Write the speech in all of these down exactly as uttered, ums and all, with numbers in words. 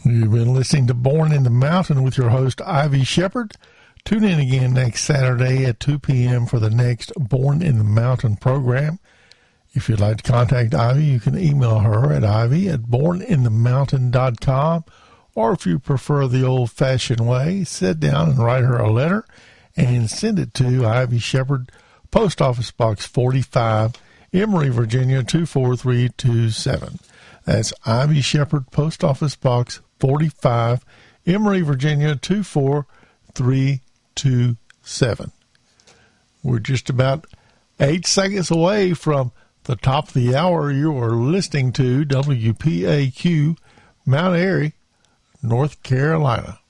You've been listening to Born in the Mountain with your host, Ivy Shepherd. Tune in again next Saturday at two p.m. for the next Born in the Mountain program. If you'd like to contact Ivy, you can email her at ivy at born in the mountain dot com. Or if you prefer the old-fashioned way, sit down and write her a letter and send it to Ivy Shepherd, Post Office Box forty-five, Emory, Virginia, two four three two seven. That's Ivy Shepherd, Post Office Box forty-five, Emory, Virginia, two four three two seven. We're just about eight seconds away from the top of the hour. You are listening to W P A Q, Mount Airy, North Carolina.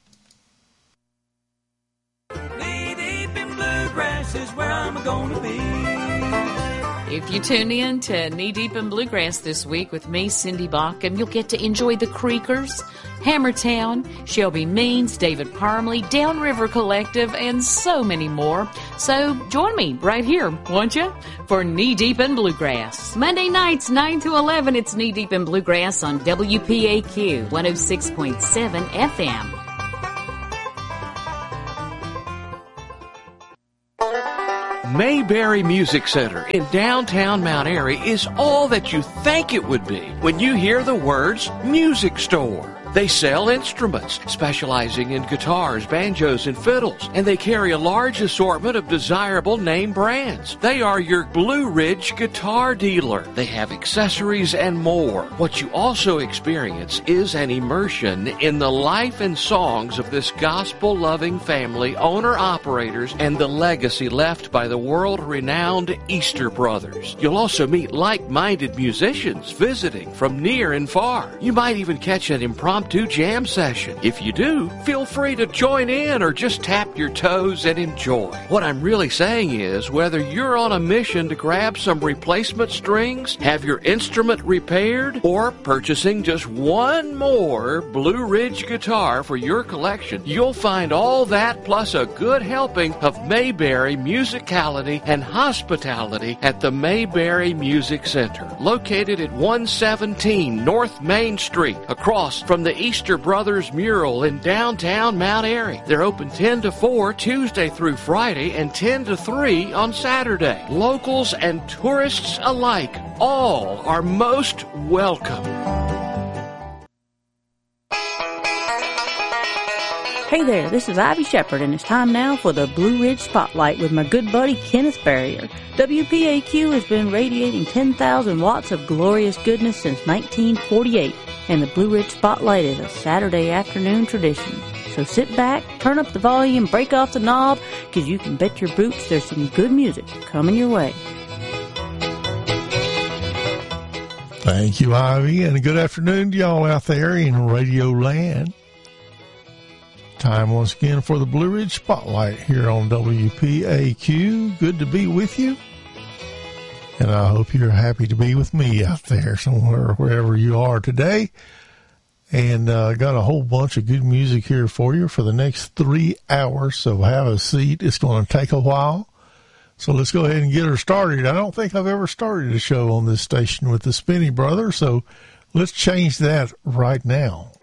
Knee deep in bluegrass is where I'm gonna be. If you tune in to Knee Deep in Bluegrass this week with me, Cindy Bauckham, you'll get to enjoy the Creekers, Hammertown, Shelby Means, David Parmley, Downriver Collective, and so many more. So join me right here, won't you, for Knee Deep in Bluegrass. Monday nights, nine to eleven, it's Knee Deep in Bluegrass on W P A Q one oh six point seven F M. Mayberry Music Center in downtown Mount Airy is all that you think it would be when you hear the words music store. They sell instruments, specializing in guitars, banjos, and fiddles, and they carry a large assortment of desirable name brands. They are your Blue Ridge guitar dealer. They have accessories and more. What you also experience is an immersion in the life and songs of this gospel-loving family, owner-operators, and the legacy left by the world-renowned Easter Brothers. You'll also meet like-minded musicians visiting from near and far. You might even catch an impromptu jam session. If you do, feel free to join in or just tap your toes and enjoy. What I'm really saying is, whether you're on a mission to grab some replacement strings, have your instrument repaired, or purchasing just one more Blue Ridge guitar for your collection, you'll find all that plus a good helping of Mayberry musicality and hospitality at the Mayberry Music Center, located at one seventeen North Main Street, across from the Easter Brothers mural in downtown Mount Airy. They're open ten to four Tuesday through Friday and ten to three on Saturday. Locals and tourists alike, all are most welcome. Hey there, this is Ivy Shepherd, and it's time now for the Blue Ridge Spotlight with my good buddy Kenneth Barrier. W P A Q has been radiating ten thousand watts of glorious goodness since nineteen forty-eight, and the Blue Ridge Spotlight is a Saturday afternoon tradition. So sit back, turn up the volume, break off the knob, because you can bet your boots there's some good music coming your way. Thank you, Ivy, and a good afternoon to y'all out there in Radio Land. Time once again for the Blue Ridge Spotlight here on W P A Q. Good to be with you. And I hope you're happy to be with me out there somewhere, wherever you are today. And uh, got a whole bunch of good music here for you for the next three hours. So have a seat. It's going to take a while. So let's go ahead and get her started. I don't think I've ever started a show on this station with the Spinney Brothers. So let's change that right now.